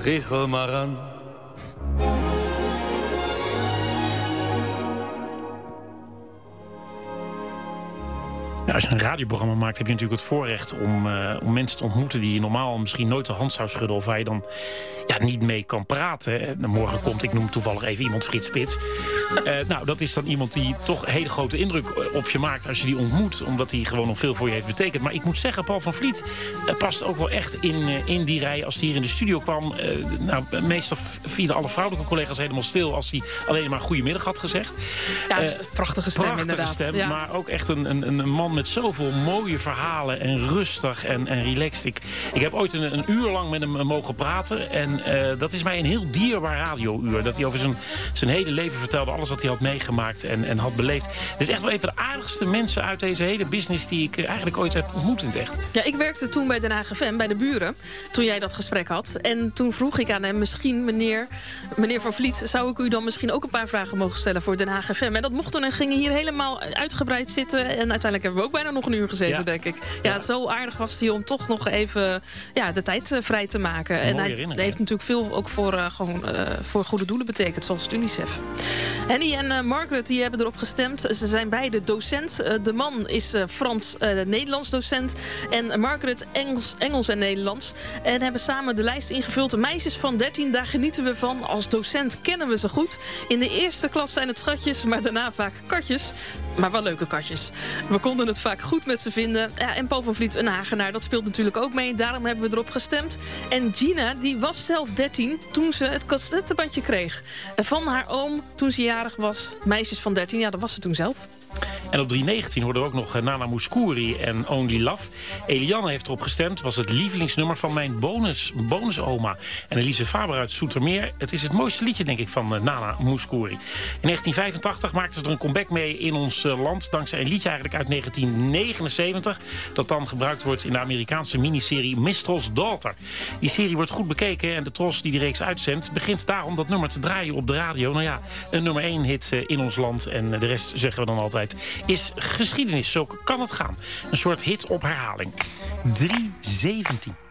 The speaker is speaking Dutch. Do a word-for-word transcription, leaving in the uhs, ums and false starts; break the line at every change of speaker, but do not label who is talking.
regel maar aan.
Nou, als je een radioprogramma maakt, heb je natuurlijk het voorrecht om, uh, om mensen te ontmoeten die je normaal misschien nooit de hand zou schudden of waar je dan ja, niet mee kan praten. Morgen komt, ik noem toevallig even iemand, Frits Spits. Uh, nou, dat is dan iemand die toch een hele grote indruk op je maakt als je die ontmoet, omdat hij gewoon nog veel voor je heeft betekend. Maar ik moet zeggen, Paul van Vliet uh, past ook wel echt in, uh, in die rij. Als hij hier in de studio kwam, uh, nou, meestal vielen alle vrouwelijke collega's helemaal stil als hij alleen maar goedemiddag had gezegd.
Ja, uh, prachtige stem
prachtige
inderdaad.
Stem,
ja.
Maar ook echt een, een, een man met zoveel mooie verhalen en rustig en, en relaxed. Ik, ik heb ooit een, een uur lang met hem mogen praten. En uh, dat is mij een heel dierbaar radiouur. Dat hij over zijn, zijn hele leven vertelde, alles wat hij had meegemaakt en, en had beleefd. Het is echt wel een van de aardigste mensen uit deze hele business die ik eigenlijk ooit heb ontmoet in het echt.
Ja, ik werkte toen bij Den Haag F M, bij de buren, toen jij dat gesprek had. En toen vroeg ik aan hem, misschien meneer, meneer Van Vliet, zou ik u dan misschien ook een paar vragen mogen stellen voor Den Haag F M? En dat mocht toen en gingen hier helemaal uitgebreid zitten. En uiteindelijk hebben we ook bijna nog een uur gezeten, ja. denk ik. Ja, ja, zo aardig was hij om toch nog even ja, de tijd uh, vrij te maken. En hij, hij heeft natuurlijk veel ook voor, uh, gewoon, uh, voor goede doelen betekend, zoals het UNICEF. Henny en uh, Margaret die hebben erop gestemd. Ze zijn beide docent. Uh, de man is uh, Frans-Nederlands uh, docent. En Margaret Engels, Engels en Nederlands. En hebben samen de lijst ingevuld. Meisjes van dertien, daar genieten we van. Als docent kennen we ze goed. In de eerste klas zijn het schatjes, maar daarna vaak katjes. Maar wel leuke katjes. We konden het vaak goed met ze vinden. Ja, en Paul van Vliet, een Hagenaar, dat speelt natuurlijk ook mee. Daarom hebben we erop gestemd. En Gina, die was zelf dertien toen ze het cassettebandje kreeg. Van haar oom, toen ze jarig was. Meisjes van dertien, ja, dat was ze toen zelf.
En op drie negentien hoorden we ook nog Nana Mouskouri en Only Love. Eliane heeft erop gestemd. Was het lievelingsnummer van mijn bonus, bonusoma. En Elise Faber uit Zoetermeer. Het is het mooiste liedje, denk ik, van Nana Mouskouri. In negentien vijfentachtig maakten ze er een comeback mee in ons land. Dankzij een liedje eigenlijk uit negentien negenenzeventig. Dat dan gebruikt wordt in de Amerikaanse miniserie Mistral's Daughter. Die serie wordt goed bekeken. En de Tros die die reeks uitzendt begint daarom dat nummer te draaien op de radio. Nou ja, een nummer één hit in ons land. En de rest zeggen we dan altijd is geschiedenis. Zo kan het gaan. Een soort hit op herhaling. drie zeventien.